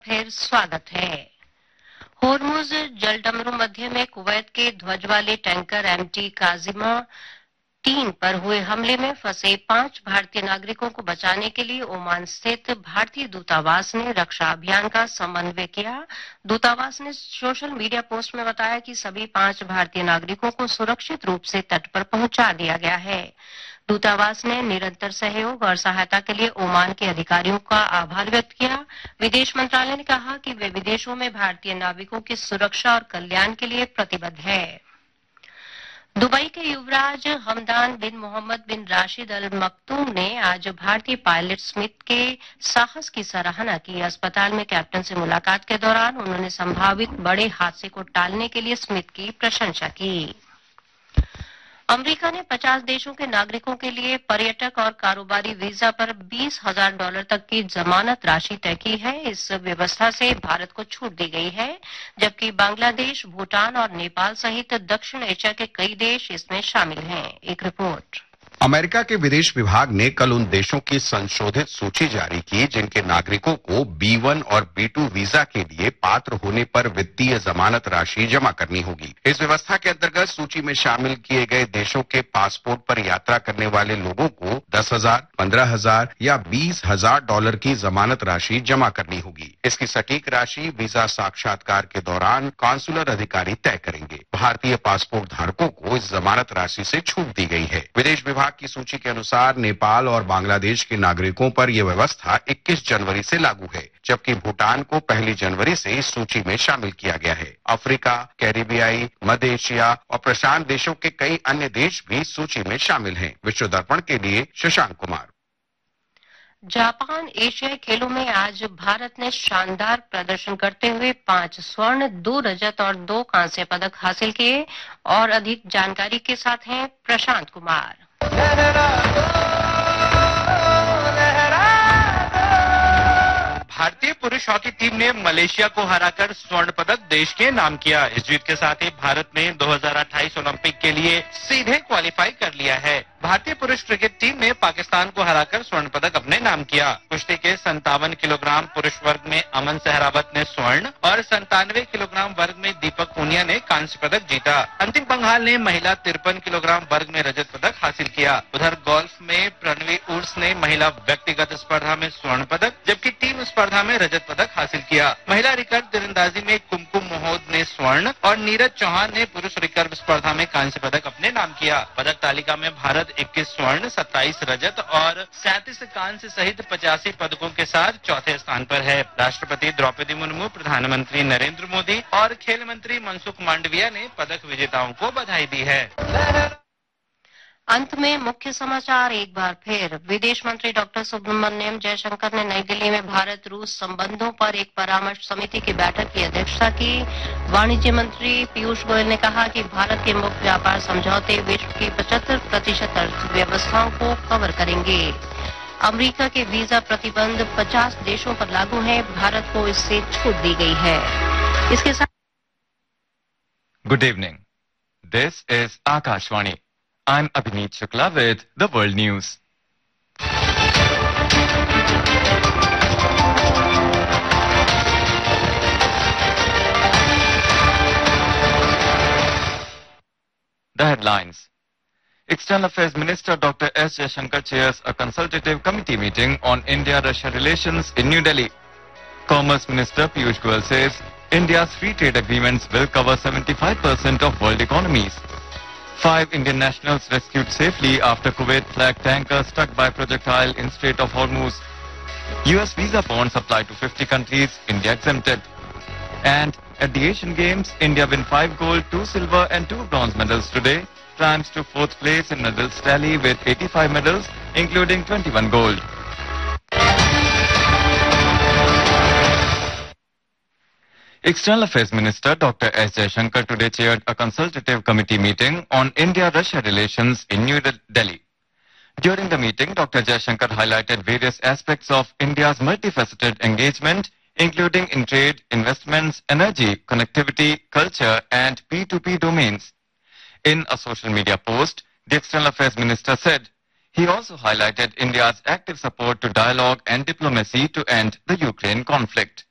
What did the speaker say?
फिर स्वागत है। होर्मुज जलडमरू मध्य में कुवैत के ध्वज वाले टैंकर एमटी काजिमा 3 पर हुए हमले में फंसे 5 भारतीय नागरिकों को बचाने के लिए ओमान स्थित भारतीय दूतावास ने रक्षा अभियान का समन्वय किया। दूतावास ने सोशल मीडिया पोस्ट में बताया कि सभी 5 भारतीय नागरिकों को सुरक्षित रूप से तट पर पहुंचा दिया गया है। दूतावास ने निरंतर सहयोग और सहायता के लिए ओमान के अधिकारियों का आभार व्यक्त किया। विदेश मंत्रालय ने कहा कि वे विदेशों में भारतीय नाविकों की सुरक्षा और कल्याण के लिए प्रतिबद्ध है। दुबई के युवराज हमदान बिन मोहम्मद बिन राशिद अल मक्तूम ने आज भारतीय पायलट स्मिथ के साहस की सराहना की। अस्पताल में कैप्टन से मुलाकात के दौरान उन्होंने संभावित बड़े हादसे को टालने के लिए स्मिथ की प्रशंसा की। अमेरिका ने 50 देशों के नागरिकों के लिए पर्यटक और कारोबारी वीजा पर $20,000 तक की जमानत राशि तय की है। इस व्यवस्था से भारत को छूट दी गई है, जबकि बांग्लादेश, भूटान और नेपाल सहित दक्षिण एशिया के कई देश इसमें शामिल हैं। एक रिपोर्ट। अमेरिका के विदेश विभाग ने कल उन देशों की संशोधित सूची जारी की जिनके नागरिकों को B1 और B2 वीजा के लिए पात्र होने पर वित्तीय जमानत राशि जमा करनी होगी। इस व्यवस्था के अंतर्गत सूची में शामिल किए गए देशों के पासपोर्ट पर यात्रा करने वाले लोगों को 10,000, 15,000 या $20,000 की जमानत राशि जमा करनी होगी। इसकी सटीक राशि वीजा साक्षात्कार के दौरान कॉन्सुलर अधिकारी तय करेंगे। भारतीय पासपोर्ट धारकों को इस जमानत राशि से छूट दी गई है। विदेश विभाग की सूची के अनुसार नेपाल और बांग्लादेश के नागरिकों पर यह व्यवस्था 21 जनवरी से लागू है, जबकि भूटान को 1 जनवरी से इस सूची में शामिल किया गया है। अफ्रीका, कैरिबियाई, मध्य एशिया और प्रशांत देशों के कई अन्य देश भी सूची में शामिल हैं। विश्व दर्पण के लिए शशांक कुमार। जापान एशियाई खेलों में आज भारत ने शानदार प्रदर्शन करते हुए 5 स्वर्ण, 2 रजत और 2 कांस्य पदक हासिल किए। और अधिक जानकारी के साथ हैं प्रशांत कुमार। भारतीय पुरुष हॉकी टीम ने मलेशिया को हराकर स्वर्ण पदक देश के नाम किया। इस जीत के साथ ही भारत ने 2028 ओलंपिक के लिए सीधे क्वालिफाई कर लिया है। भारतीय पुरुष क्रिकेट टीम ने पाकिस्तान को हराकर स्वर्ण पदक अपने नाम किया। कुश्ती के 57 किलोग्राम पुरुष वर्ग में अमन सहरावत ने स्वर्ण और 97 किलोग्राम वर्ग में दीपक पूनिया ने कांस्य पदक जीता। अंतिम पंघाल ने महिला 53 किलोग्राम वर्ग में रजत पदक हासिल किया। उधर गोल्फ में प्रणवी उर्स ने महिला व्यक्तिगत स्पर्धा में स्वर्ण पदक, जबकि टीम स्पर्धा में रजत पदक हासिल किया। महिला रिकर्व तीरंदाजी में कुमकुम मोहोद ने स्वर्ण और नीरज चौहान ने पुरुष रिकर्व स्पर्धा में कांस्य पदक अपने नाम किया। पदक तालिका में भारत 21 स्वर्ण, 27 रजत और 37 कांस्य सहित 85 पदकों के साथ चौथे स्थान पर है। राष्ट्रपति द्रौपदी मुर्मू, प्रधानमंत्री नरेंद्र मोदी और खेल मंत्री मनसुख मांडविया ने पदक विजेताओं को बधाई दी है। अंत में मुख्य समाचार एक बार फिर। विदेश मंत्री डॉक्टर सुब्रमण्यम जयशंकर ने नई दिल्ली में भारत रूस संबंधों पर एक परामर्श समिति की बैठक की अध्यक्षता की। वाणिज्य मंत्री पीयूष गोयल ने कहा कि भारत के मुक्त व्यापार समझौते विश्व की 75% अर्थव्यवस्थाओं को कवर करेंगे। अमेरिका के वीजा प्रतिबंध 50 देशों पर लागू है, भारत को इससे छूट दी गई है। इसके साथ good evening, this is Akashvani. I'm Abhineet Shukla with the World News. The headlines. External Affairs Minister Dr. S. Jaishankar chairs a consultative committee meeting on India-Russia relations in New Delhi. Commerce Minister Piyush Goyal says India's free trade agreements will cover 75% of world economies. 5 Indian nationals rescued safely after Kuwait flag tanker struck by projectile in Strait of Hormuz. US visa bonds apply to 50 countries, India exempted. And at the Asian Games, India win 5 gold, 2 silver and 2 bronze medals today. Triumphs to 4th place in medals tally with 85 medals, including 21 gold. External Affairs Minister Dr. S. Jaishankar today chaired a consultative committee meeting on India-Russia relations in New Delhi. During the meeting, Dr. Jaishankar highlighted various aspects of India's multifaceted engagement, including in trade, investments, energy, connectivity, culture, and P2P domains. In a social media post, the External Affairs Minister said he also highlighted India's active support to dialogue and diplomacy to end the Ukraine conflict.